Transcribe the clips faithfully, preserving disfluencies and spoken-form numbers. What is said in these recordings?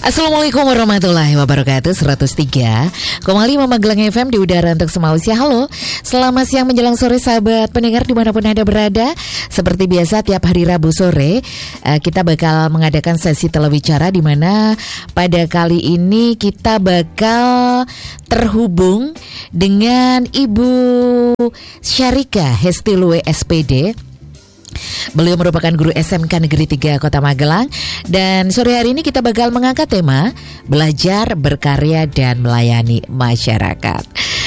Assalamualaikum warahmatullahi wabarakatuh. seratus tiga koma lima Magelang F M di udara untuk semua usia. Halo, selamat siang menjelang sore sahabat pendengar dimanapun Anda berada. Seperti biasa tiap hari Rabu sore uh, kita bakal mengadakan sesi telewicara, di mana pada kali ini kita bakal terhubung dengan Ibu Syarika Hestilue S P D. Beliau merupakan guru S M K Negeri tiga Kota Magelang. Dan sore hari ini kita bakal mengangkat tema belajar, berkarya, dan melayani masyarakat.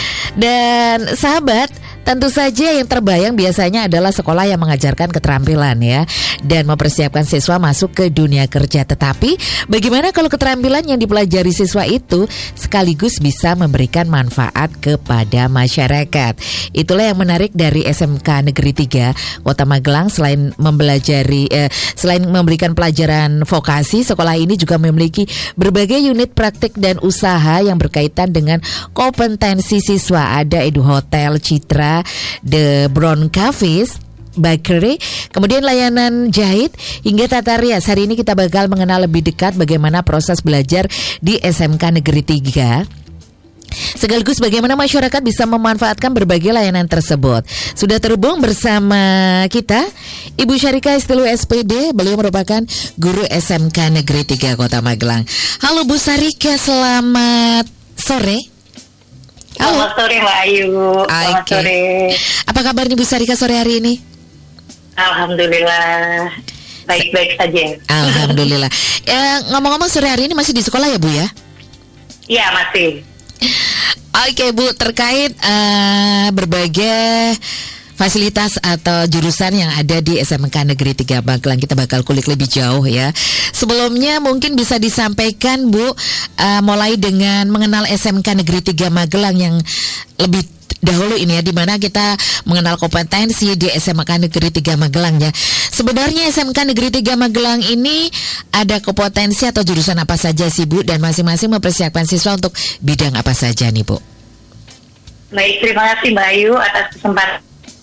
Dan sahabat, tentu saja yang terbayang biasanya adalah sekolah yang mengajarkan keterampilan ya, dan mempersiapkan siswa masuk ke dunia kerja. Tetapi bagaimana kalau keterampilan yang dipelajari siswa itu sekaligus bisa memberikan manfaat kepada masyarakat? Itulah yang menarik dari S M K Negeri tiga Kota Magelang. Selain mempelajari eh, selain memberikan pelajaran vokasi, sekolah ini juga memiliki berbagai unit praktik dan usaha yang berkaitan dengan kompetensi siswa. Ada Edu Hotel, Citra, The Brown Cafes, Bakery, kemudian layanan jahit hingga tata rias. Hari ini kita bakal mengenal lebih dekat bagaimana proses belajar di S M K Negeri tiga, sekaligus bagaimana masyarakat bisa memanfaatkan berbagai layanan tersebut. Sudah terhubung bersama kita Ibu Syarika Hestilue S P D. Beliau merupakan guru S M K Negeri tiga Kota Magelang. Halo Bu Syarika, selamat sore. Halo. Selamat sore Mbak Ayu. Selamat okay. sore. Apa kabar nih Bu Syarika sore hari ini? Alhamdulillah baik-baik saja. Alhamdulillah. Ya, ngomong-ngomong sore hari ini masih di sekolah ya Bu ya? Iya masih. Oke okay, Bu, terkait uh, berbagai fasilitas atau jurusan yang ada di S M K Negeri tiga Magelang, kita bakal kulik lebih jauh ya. Sebelumnya mungkin bisa disampaikan Bu, uh, mulai dengan mengenal S M K Negeri tiga Magelang yang lebih dahulu ini ya, di mana kita mengenal kompetensi di S M K Negeri tiga Magelang ya. Sebenarnya S M K Negeri tiga Magelang ini ada kompetensi atau jurusan apa saja sih Bu, dan masing-masing mempersiapkan siswa untuk bidang apa saja nih Bu? Baik, terima kasih Mbak Ayu atas kesempatan.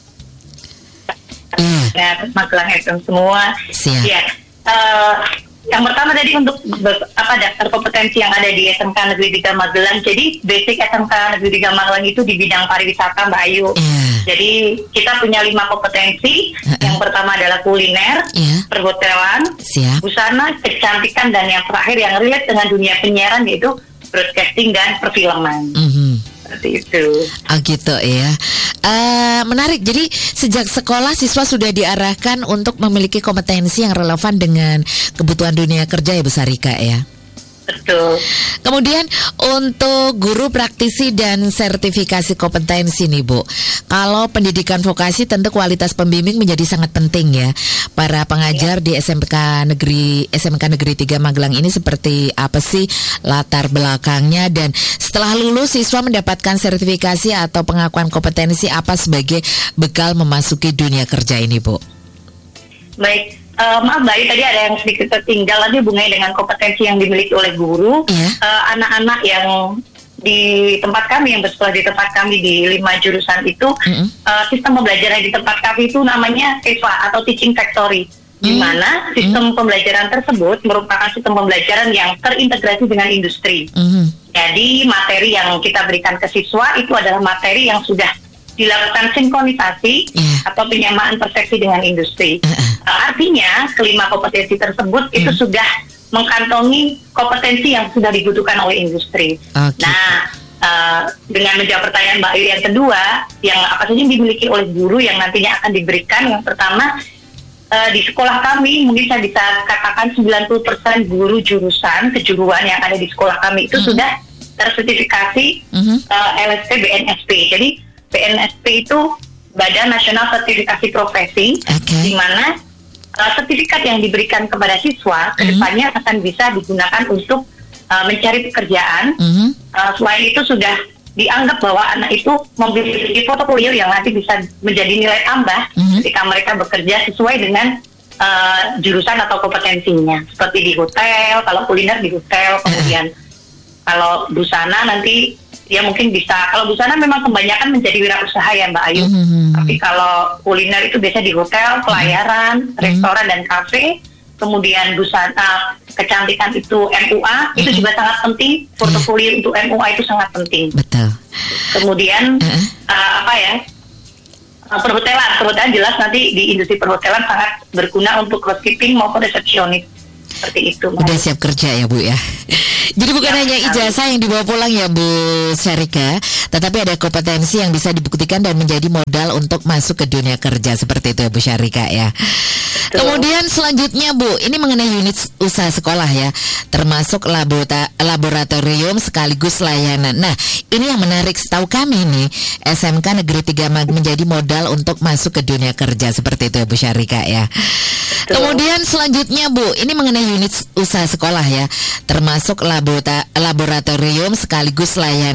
Ya, Magelang F M semua. Siap. Ya, uh, yang pertama tadi untuk ber, apa daftar kompetensi yang ada di S M K Negeri tiga Magelang. Jadi basic S M K Negeri tiga Magelang itu di bidang pariwisata Mbak Ayu. Yeah. Jadi kita punya lima kompetensi. Uh-uh. Yang pertama adalah kuliner, yeah. perhotelan, Siap. busana, kecantikan, dan yang terakhir yang relate dengan dunia penyiaran yaitu broadcasting dan perfilman. Mm-hmm. Seperti itu. Oh gitu ya. Uh, menarik. Jadi sejak sekolah siswa sudah diarahkan untuk memiliki kompetensi yang relevan dengan kebutuhan dunia kerja ya Bu Syarika ya. Betul. Kemudian untuk guru praktisi dan sertifikasi kompetensi nih Bu, kalau pendidikan vokasi tentu kualitas pembimbing menjadi sangat penting ya. Para pengajar ya. di S M K Negeri S M K Negeri tiga Magelang ini seperti apa sih latar belakangnya, dan setelah lulus siswa mendapatkan sertifikasi atau pengakuan kompetensi apa sebagai bekal memasuki dunia kerja ini Bu? Baik. Uh, maaf Mbak, tadi ada yang sedikit tertinggal nanti hubungannya dengan kompetensi yang dimiliki oleh guru. Yeah. Uh, anak-anak yang di tempat kami, yang bersekolah di tempat kami di lima jurusan itu, mm-hmm. uh, sistem pembelajaran di tempat kami itu namanya T E F A atau Teaching Factory, mm-hmm. di mana sistem mm-hmm. pembelajaran tersebut merupakan sistem pembelajaran yang terintegrasi dengan industri. Mm-hmm. Jadi materi yang kita berikan ke siswa itu adalah materi yang sudah dilakukan sinkronisasi yeah. atau penyamaan persepsi dengan industri. Uh-uh. Uh, artinya kelima kompetensi tersebut mm. itu sudah mengkantongi kompetensi yang sudah dibutuhkan oleh industri. Okay. Nah, uh, dengan menjawab pertanyaan Mbak Ayu yang kedua, yang apa saja yang dimiliki oleh guru yang nantinya akan diberikan, yang pertama uh, di sekolah kami mungkin saya bisa katakan sembilan puluh persen guru jurusan kejuruan yang ada di sekolah kami itu mm. sudah tersertifikasi mm-hmm. uh, L S P B N S P. Jadi B N S P itu Badan Nasional Sertifikasi Profesi, okay. di mana uh, sertifikat yang diberikan kepada siswa mm-hmm. kedepannya akan bisa digunakan untuk uh, mencari pekerjaan. Mm-hmm. Uh, selain itu sudah dianggap bahwa anak itu memiliki portofolio yang nanti bisa menjadi nilai tambah mm-hmm. ketika mereka bekerja sesuai dengan uh, jurusan atau kompetensinya. Seperti di hotel, kalau kuliner di hotel, kemudian uh-huh. kalau busana nanti ya mungkin bisa, kalau busana memang kebanyakan menjadi wirausaha ya Mbak Ayu. Mm-hmm. Tapi kalau kuliner itu biasa di hotel, pelayaran, mm-hmm. restoran dan kafe. kemudian busana kecantikan itu M U A, mm-hmm. itu juga sangat penting. Portofolio yeah. untuk M U A itu sangat penting. Betul. Kemudian uh-uh. uh, apa ya? Uh, perhotelan, perhotelan jelas nanti di industri perhotelan sangat berguna untuk housekeeping maupun resepsionis. Seperti itu. Udah siap kerja ya Bu ya. Jadi bukan ya, hanya ijazah yang dibawa pulang ya Bu Syarika, tetapi ada kompetensi yang bisa dibuktikan dan menjadi modal untuk masuk ke dunia kerja. Seperti itu ya Bu Syarika ya. Betul. Kemudian selanjutnya Bu, ini mengenai unit usaha sekolah ya, termasuk labota, laboratorium sekaligus layanan. Nah, ini yang menarik, setahu kami nih S M K Negeri tiga menjadi modal untuk masuk ke dunia kerja. Seperti itu ya Bu Syarika ya. Betul. Kemudian selanjutnya Bu, ini mengenai unit usaha sekolah ya, termasuk labota, laboratorium sekaligus layanan.